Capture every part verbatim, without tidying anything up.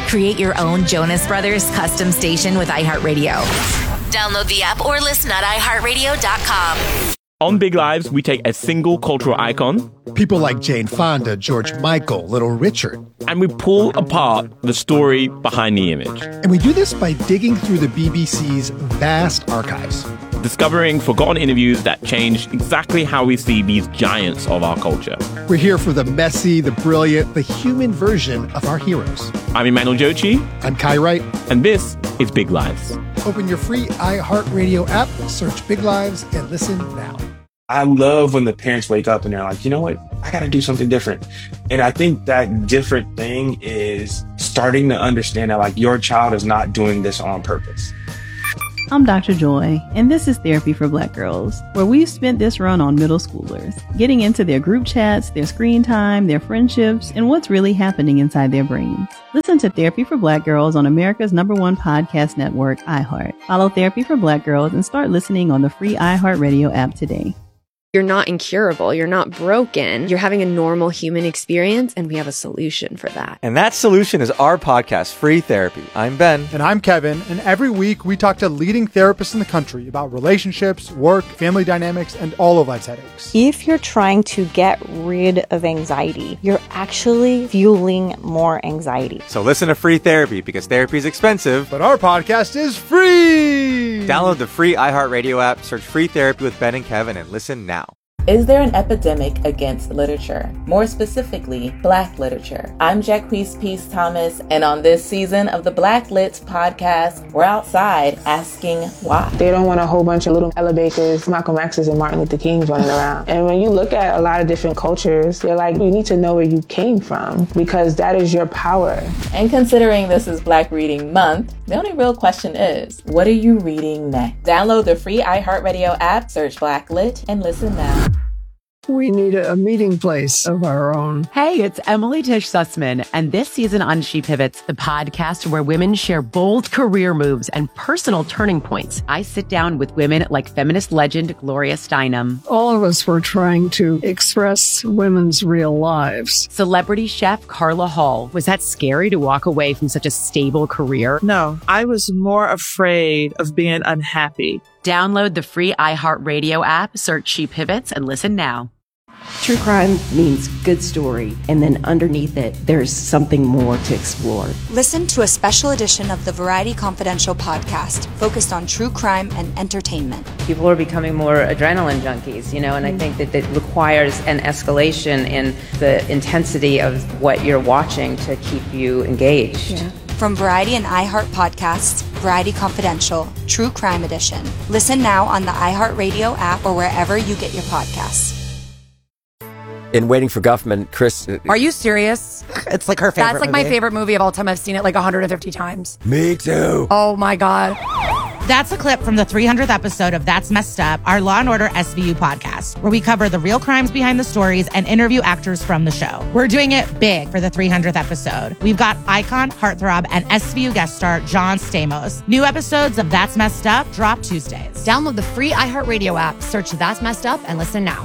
Create your own Jonas Brothers custom station with iHeartRadio. Download the app or listen at i heart radio dot com. On Big Lives, we take a single cultural icon, people like Jane Fonda, George Michael, Little Richard, and we pull apart the story behind the image. And we do this by digging through the B B C's vast archives, discovering forgotten interviews that changed exactly how we see these giants of our culture. We're here for the messy, the brilliant, the human version of our heroes. I'm Emmanuel Jochi. I'm Kai Wright. And this is Big Lives. Open your free iHeartRadio app, search Big Lives, and listen now. I love when the parents wake up and they're like, you know what? I got to do something different. And I think that different thing is starting to understand that, like, your child is not doing this on purpose. I'm Doctor Joy, and this is Therapy for Black Girls, where we've spent this run on middle schoolers, getting into their group chats, their screen time, their friendships, and what's really happening inside their brains. Listen to Therapy for Black Girls on America's number one podcast network, iHeart. Follow Therapy for Black Girls and start listening on the free iHeartRadio app today. You're not incurable. You're not broken. You're having a normal human experience, and we have a solution for that. And that solution is our podcast, Free Therapy. I'm Ben. And I'm Kevin. And every week we talk to leading therapists in the country about relationships, work, family dynamics, and all of life's headaches. If you're trying to get rid of anxiety, you're actually fueling more anxiety. So listen to Free Therapy, because therapy is expensive, but our podcast is free. Download the free iHeartRadio app, search Free Therapy with Ben and Kevin, and listen now. Is there an epidemic against literature? More specifically, Black literature. I'm Jacquees Peace Thomas, and on this season of the Black Lit podcast, we're outside asking why. They don't want a whole bunch of little Ella Bakers, Malcolm X's, and Martin Luther Kings running around. And when you look at a lot of different cultures, they're like, you need to know where you came from, because that is your power. And considering this is Black Reading Month, the only real question is, what are you reading next? Download the free iHeartRadio app, search Black Lit, and listen now. We need a, a meeting place of our own. Hey, it's Emily Tish Sussman, and this season on She Pivots, the podcast where women share bold career moves and personal turning points. I sit down with women like feminist legend Gloria Steinem. All of us were trying to express women's real lives. Celebrity chef Carla Hall. Was that scary to walk away from such a stable career? No, I was more afraid of being unhappy. Download the free iHeartRadio app, search She Pivots, and listen now. True crime means good story, and then underneath it, there's something more to explore. Listen to a special edition of the Variety Confidential podcast focused on true crime and entertainment. People are becoming more adrenaline junkies, you know, and I think that it requires an escalation in the intensity of what you're watching to keep you engaged. Yeah. From Variety and iHeart Podcasts, Variety Confidential, True Crime Edition. Listen now on the iHeartRadio app or wherever you get your podcasts. In Waiting for Guffman, Chris... Are you serious? It's like her favorite That's like movie. my favorite movie of all time. I've seen it like one hundred fifty times. Me too. Oh my God. That's a clip from the three hundredth episode of That's Messed Up, our Law and Order S V U podcast, where we cover the real crimes behind the stories and interview actors from the show. We're doing it big for the three hundredth episode. We've got icon, heartthrob, and S V U guest star John Stamos. New episodes of That's Messed Up drop Tuesdays. Download the free iHeartRadio app, search That's Messed Up, and listen now.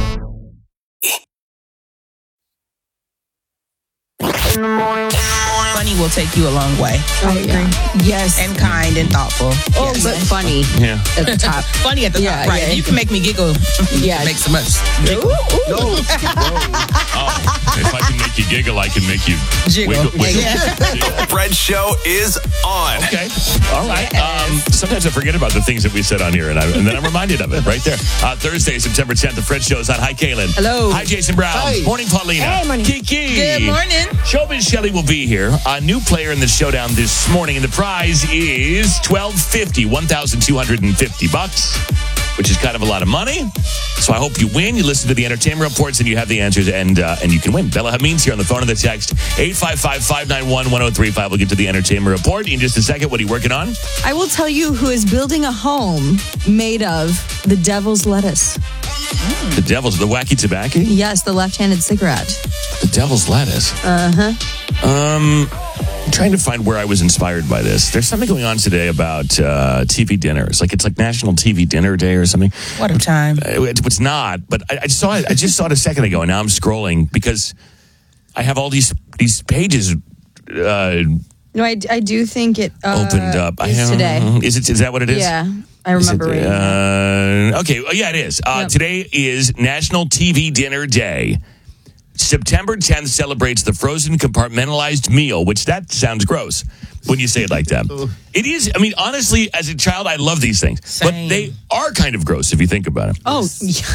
In the morning, funny will take you a long way. I agree. Yes. And kind and thoughtful. Oh, yes. but funny Yeah. at the top. Funny at the Yeah, top, right. yeah. You can make me giggle. Yeah. Make so much. Ooh, ooh. No. Oh, if I can make you giggle, I can make you Jiggle. wiggle. wiggle. Yeah. Fred Show is on. Okay. All right. Um, sometimes I forget about the things that we said on here, and, I, and then I'm reminded of it right there. Uh, Thursday, September tenth, the Fred Show is on. Hi, Kaylin. Hello. Hi, Jason Brown. Hi. Morning, Paulina. Hey, morning. Kiki. Good morning. Showbiz Shelley will be here. A new player in the showdown this morning, and the prize is twelve fifty, one thousand two hundred fifty bucks, which is kind of a lot of money. So I hope you win. You listen to the entertainment reports and you have the answers, and uh, and you can win. Bella Hameen's here on the phone and the text. eight five five, five nine one, one oh three five. We'll get to the entertainment report in just a second. What are you working on? I will tell you who is building a home made of the devil's lettuce. The devil's, the wacky tobacco? Yes, the left-handed cigarette. The devil's lettuce. Uh-huh. Um, I'm trying to find where I was inspired by this. There's something going on today about uh, T V dinners. Like it's like National T V Dinner Day or something. What a time. It, it's not, but I, I saw it. I just saw it a second ago, and now I'm scrolling because I have all these these pages uh, No, I, I do think it uh, opened up. is I have, today. Is it? Is that what it is? Yeah, I remember Is it, reading that. uh, Okay, well, yeah, it is. Uh, Yep. Today is National T V Dinner Day. September tenth celebrates the frozen compartmentalized meal, which that sounds gross when you say it like that. It is. I mean, honestly, as a child, I love these things, Same. but they are kind of gross if you think about it. Oh, yeah.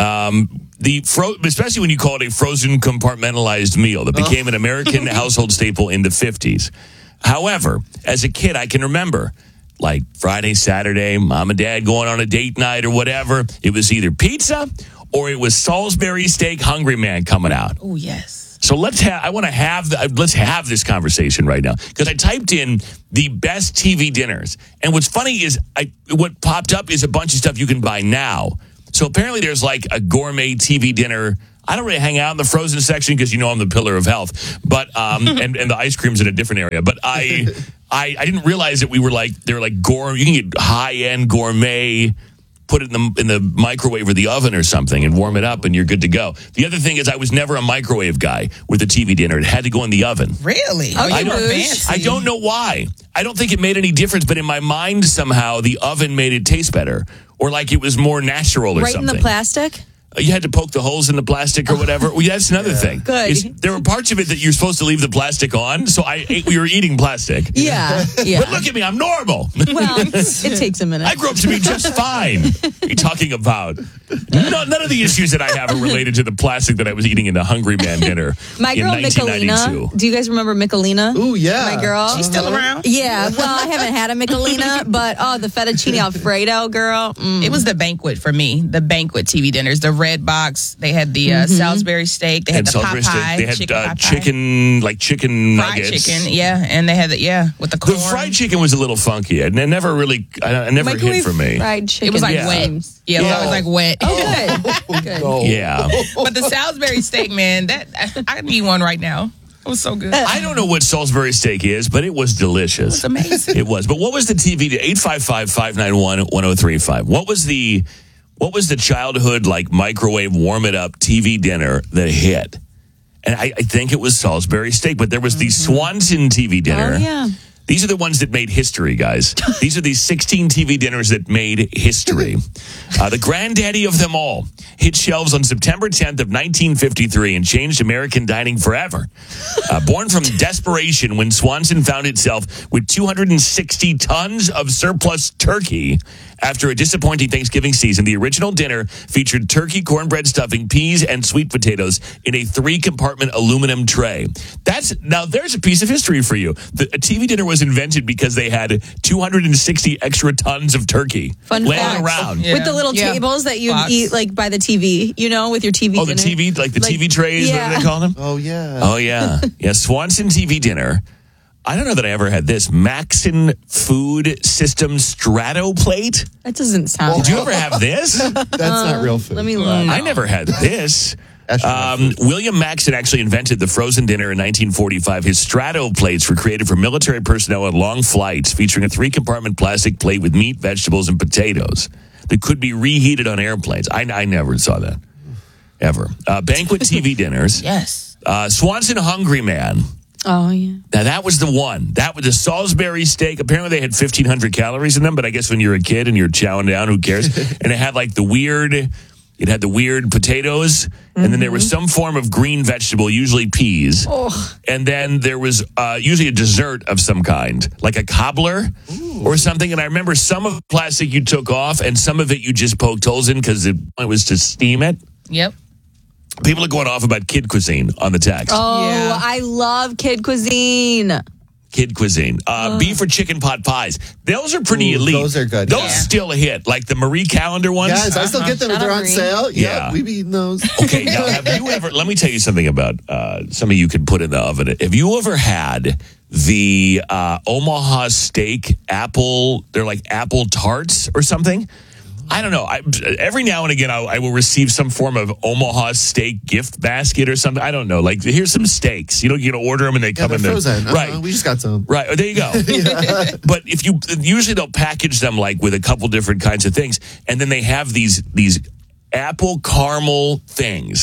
Um, the fro- especially when you call it a frozen compartmentalized meal that became an American household staple in the fifties. However, as a kid, I can remember like Friday, Saturday, mom and dad going on a date night or whatever. It was either pizza or it was Salisbury steak Hungry Man coming out. Oh, yes. So let's have. I want to have. The, let's have this conversation right now because I typed in the best T V dinners, and what's funny is I what popped up is a bunch of stuff you can buy now. So apparently there's like a gourmet T V dinner. I don't really hang out in the frozen section because you know I'm the pillar of health, but um, and and the ice cream's in a different area. But I I I didn't realize that we were like they're like gourmet. You can get high end gourmet. Put it in the in the microwave or the oven or something and warm it up and you're good to go. The other thing is I was never a microwave guy with a T V dinner. It had to go in the oven. Really? Oh, I, you were don't, fancy. I don't know why. I don't think it made any difference, but in my mind somehow the oven made it taste better or like it was more natural or Right something. in the plastic? You had to poke the holes in the plastic or whatever. Well, that's another yeah. thing. Good. Is there were parts of it that you're supposed to leave the plastic on, so I ate, we were eating plastic. Yeah, yeah. But look at me, I'm normal. Well, it takes a minute. I grew up to be just fine. What are you talking about? No, none of the issues that I have are related to the plastic that I was eating in the Hungry Man dinner My in girl nineteen ninety-two. Michelina. Do you guys remember Michelina? Ooh, yeah. My girl. She's still around? Yeah. Well, I haven't had a Michelina, but oh, the fettuccine Alfredo, girl. Mm. It was the banquet for me. The banquet T V dinners. The red box. They had the uh, Mhm. Salisbury steak. They had And the Salisbury Popeye. steak. They had chicken, uh, Popeye. chicken, like chicken fried nuggets. chicken. Yeah, and they had the yeah with the corn. The fried chicken was a little funky. It never really, I, I never hit Microwave for me. fried chicken. It was like Yeah. wet. Yeah, it was Yeah. always like wet. Oh, good. Good. No. Yeah. But the Salisbury steak, man, that I, I need one right now. It was so good. I don't know what Salisbury steak is, but it was delicious. It was amazing. It was. But what was the T V? eight five five, five nine one, one oh three five. What was the what was the childhood like microwave warm it up T V dinner that hit? And I, I think it was Salisbury steak, but there was the Swanson T V dinner. Oh, yeah. These are the ones that made history, guys. These are the sixteen T V dinners that made history. Uh, the granddaddy of them all hit shelves on September tenth of nineteen fifty-three and changed American dining forever. Uh, born from desperation when Swanson found itself with two hundred sixty tons of surplus turkey after a disappointing Thanksgiving season, the original dinner featured turkey, cornbread stuffing, peas, and sweet potatoes in a three-compartment aluminum tray. That's now there's a piece of history for you. The a T V dinner was invented because they had two hundred sixty extra tons of turkey Fun laying fact. around. Yeah. With the little Yeah. tables that you Box. eat like by the T V, you know, with your T V Oh, dinner. the T V, like the Like, T V trays, yeah. what do they call them? Oh, yeah. Oh, yeah. Yeah, Swanson T V dinner. I don't know that I ever had this. Maxon Food System Strato Plate. That doesn't sound Did you right. ever have this? That's not real food. Let me look. I never had this. Astronaut Um, William Maxon actually invented the frozen dinner in nineteen forty-five. His Strato plates were created for military personnel on long flights, featuring a three-compartment plastic plate with meat, vegetables, and potatoes that could be reheated on airplanes. I, I never saw that, ever. Uh, banquet T V dinners. Yes. Uh, Swanson Hungry Man. Oh, yeah. Now, that was the one. That was the Salisbury steak. Apparently, they had fifteen hundred calories in them, but I guess when you're a kid and you're chowing down, who cares? And it had like the weird, it had the weird potatoes, and mm-hmm. then there was some form of green vegetable, usually peas. Oh. And then there was uh, usually a dessert of some kind, like a cobbler Ooh. or something. And I remember some of the plastic you took off, and some of it you just poked holes in because it, it was to steam it. Yep. People are going off about kid cuisine on the text. Oh, Yeah. I love kid cuisine. Kid cuisine. Uh, beef or chicken pot pies. Those are pretty Ooh, elite. those are good. Those Yeah. still a hit. Like the Marie Calendar ones. Yes, I still get them if Shout they're out on Marie. sale. Yeah. Yeah, we be eating those. Okay, now have you ever, let me tell you something about uh, something you can put in the oven. Have you ever had the uh, Omaha steak apple, they're like apple tarts or something? I don't know. I, every now and again, I, I will receive some form of Omaha steak gift basket or something. I don't know. Like, here's some steaks. You know, you can order them and they Yeah, come they're in the frozen. Uh-huh. right. We just got some. Right. Oh, there you go. Yeah. But if you usually they'll package them like with a couple different kinds of things, and then they have these these apple caramel things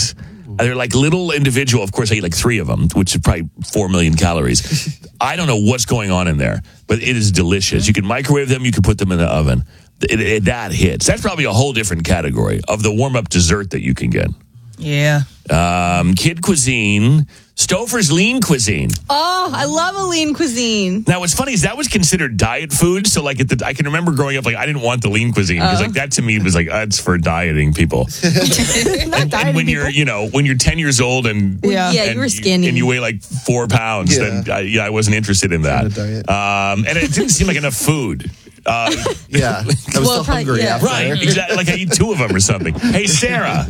They're like little individual. Of course, I eat like three of them, which is probably four million calories. I don't know what's going on in there, but it is delicious. You can microwave them. You can put them in the oven. It, it, that hits. That's probably a whole different category of the warm-up dessert that you can get. Yeah. Um, kid cuisine, Stouffer's lean cuisine. Oh, I love a lean cuisine. Now, what's funny is that was considered diet food. So, like, at the, I can remember growing up, like, I didn't want the lean cuisine because, Oh. like, that to me was like, uh, it's for dieting people. and, and when you're, you know, when you're ten years old and Yeah. Yeah, and you were skinny. and you weigh like four pounds, Yeah. then I, yeah, I wasn't interested in that. Um, and it didn't seem like enough food. Uh, Yeah. I was Well, still probably- hungry yeah. after. right, exactly. Like I eat two of them or something. Hey, Sarah.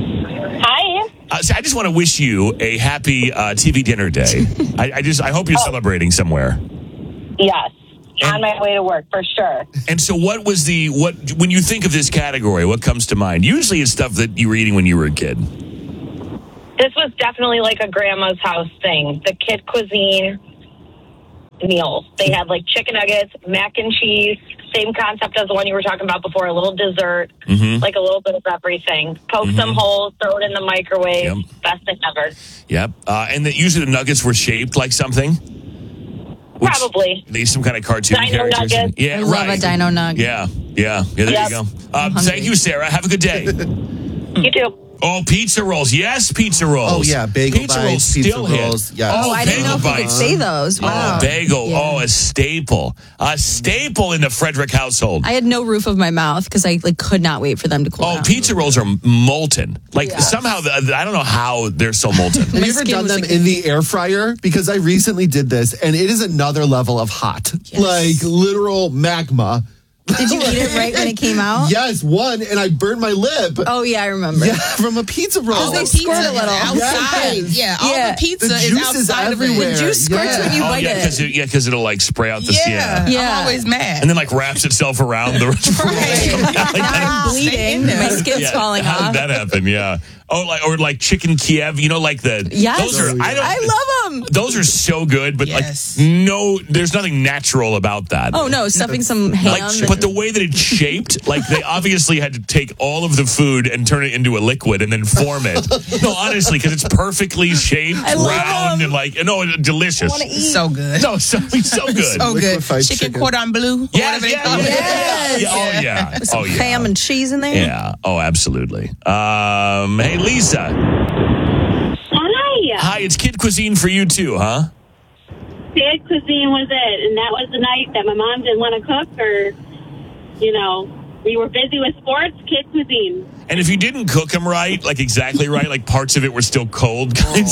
Hi. Uh, so I just want to wish you a happy uh, T V dinner day. I, I just I hope you're celebrating somewhere. Yes. On my way to work, for sure. And so, what was the what when you think of this category? What comes to mind? Usually, it's stuff that you were eating when you were a kid. This was definitely like a grandma's house thing. The kid cuisine meals. They had like chicken nuggets, mac and cheese, same concept as the one you were talking about before, a little dessert, Mhm. like a little bit of everything. Poke Mhm. some holes, throw it in the microwave. Yep. Best thing ever. Yep. Uh, and that usually the nuggets were shaped like something. Which- Probably. They some kind of cartoon Dino characters. nuggets. Yeah, I love right. a dino nug. Yeah, yeah, yeah. There Yep. you go. Um, hungry. thank you, Sarah. Have a good day. You too. Oh, pizza rolls. Yes, pizza rolls. Oh, yeah, bagel pizza bites, rolls pizza still hit. rolls, yes. Oh, I didn't know bagel if we could bites. say those. Wow. Oh, bagel. Yeah. Oh, a staple. A staple in the Frederick household. I had no roof of my mouth because I like could not wait for them to cool Oh, down. pizza rolls are molten. Like Yeah. somehow, the, I don't know how they're so molten. Have you ever skin done was them like- in the air fryer? Because I recently did this, and it is another level of hot. Like literal magma. Did you eat it right when it came out? Yes, one, and I burned my lip. Oh yeah, I remember. Yeah, from a pizza roll. All the they squirt pizza a little. is outside. Yes. Yeah, all Yeah. the pizza The is juice is outside of it. everywhere. The juice squirts when you Oh, bite yeah, it. because it, yeah, because it'll like spray out the Yeah, yeah. Yeah. I'm always mad. And then like wraps itself around the Right. Now I'm Stay in bleeding. there. My skin's Yeah, falling how off. did that happen? Yeah. Oh, like or like chicken Kiev. You know, like the Yes. those are. I don't. I love them. Those are so good, but Yes. like no, there's nothing natural about that. Oh no, stuffing some ham. Like, but the way that it's shaped, like they obviously had to take all of the food and turn it into a liquid and then form it. No, honestly, because it's perfectly shaped, I love round, them. and like, no, delicious. wanna eat. So good. No, so, so good. So good. Liquefied Chicken, chicken. cordon bleu. Yeah, whatever they yeah, call it. yeah, yeah. Oh yeah. With some Oh yeah. ham and cheese in there. Yeah. Oh, absolutely. Um, hey, Lisa. Hi. Hi, it's Kid Cuisine for you too, huh? Kid cuisine was it, and that was the night that my mom didn't want to cook, or, you know, we were busy with sports. Kid cuisine. And if you didn't cook them right, like exactly right, like parts of it were still cold. Kinds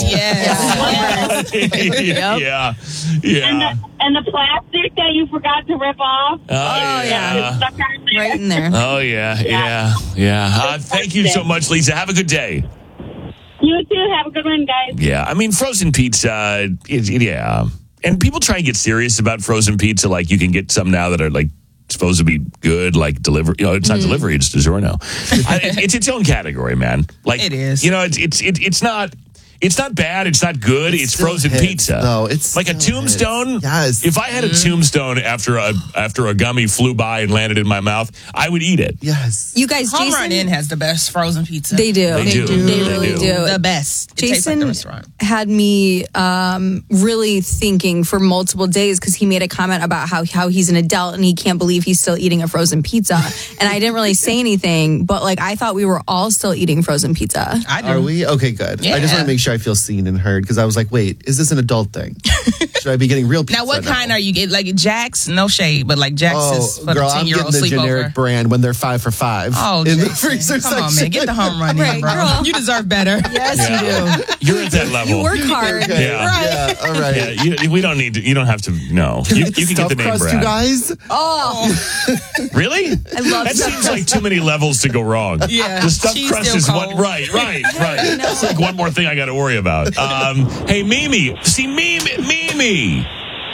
Yes. yeah. Yeah. Yeah. And the, and the plastic that you forgot to rip off. Oh, yeah. Stuck right there. Right in there. Oh, yeah. Yeah. Yeah. Uh, thank you so much, Lisa. Have a good day. You too. Have a good one, guys. Yeah. I mean, frozen pizza, it, it- yeah. And people try and get serious about frozen pizza. Like, you can get some now that are like supposed to be good, like delivery. You know, it's not Mm-hmm. delivery, it's DiGiorno. I, it- it's its own category, man. Like, It is. You know, it's it's it, it's not. It's not bad. It's not good. It it's still frozen hits, pizza. though. It's like a still tombstone. hits. Yes. If I had a tombstone after a after a gummy flew by and landed in my mouth, I would eat it. Yes. You guys, Home Jason, Run Inn has the best frozen pizza. they do. They do. They They really do. do. The best. It tastes like Jason the restaurant. had me um, really thinking for multiple days because he made a comment about how how he's an adult and he can't believe he's still eating a frozen pizza. And I didn't really say anything, but like I thought we were all still eating frozen pizza. I do. Are we? Okay, good. I just Yeah. want to make sure I feel seen and heard because I was like, wait, is this an adult thing? Should I be getting real pizza Now, what kind are you getting? Like Jack's? No shade, but like Jack's is Oh, for girl, the I'm ten-year-old getting the generic sleepover. brand when they're five for five. Oh, in the Jason. freezer Come on, section. man. Get the home run Right, in, bro. girl. You deserve better. Yes, you do. You're at that level. You work hard. Okay, Yeah. Right. Yeah, all right. Yeah, you, we don't need to. You don't have to. No, Can you, we get you can get the stuffed name crust, brand. you guys? Oh, Really? I love That stuffed seems like too many levels to go wrong. Yeah. The stuffed Cheese crust still is cold. one. Right, right, right. It's like one more thing I got to worry about. Um, hey, Mimi. See, Mimi, Mimi.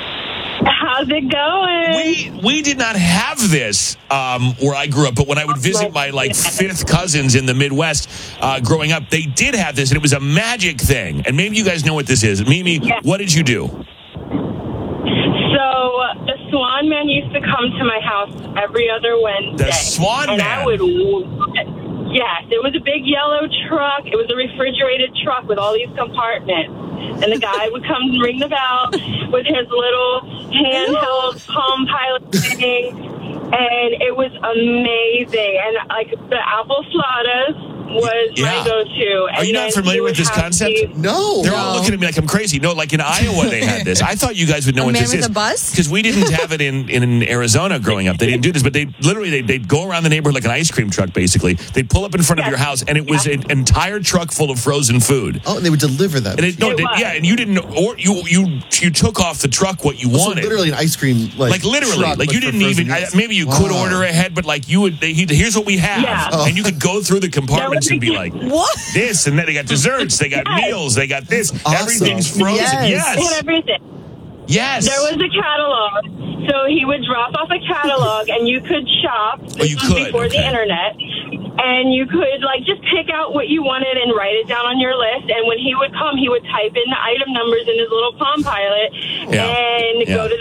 How's it going? We we did not have this um, where I grew up, but when I would visit my like fifth cousins in the Midwest uh, growing up, they did have this, and it was a magic thing. And maybe you guys know what this is. Mimi, Yeah. what did you do? So the Swan Man used to come to my house every other Wednesday. The Swan and Man? I would, Yes, it was a big yellow truck. It was a refrigerated truck with all these compartments. And the guy would come and ring the bell with his little handheld Palm Pilot thing. And it was amazing. And, like, the apple flautas was Yeah. my go-to. Are you not familiar with this concept? No. They're all looking at me like I'm crazy. No, like in Iowa they had this. I thought you guys would know A what man this with is. a bus? Because we didn't have it in, in Arizona growing up. They didn't do this, but they literally, they, they'd go around the neighborhood like an ice cream truck, basically. They'd pull up in front of your house, and it was an entire truck full of frozen food. Oh, and they would deliver them. And it, no, It they- was. yeah, and you didn't, or you you you took off the truck what you So wanted. literally an ice cream, like, Like literally, truck, like but you for didn't frozen even. I, meals. maybe you could Wow. order ahead, but like you would. They, he, here's what we have, Yeah. Oh. and you could go through the compartments and be like, What? this, and then they got desserts, they got Yes. meals, they got this. Awesome. Everything's frozen. Yes. Yes, And everything. yes. There was a catalog, so he would drop off a catalog, and you could shop. This Oh, you was could, before the okay. internet, and you could like just pick out what you wanted and write it down on your list. And when he would come, he would type in the item numbers in his little Palm Pilot Yeah. and Yeah. go to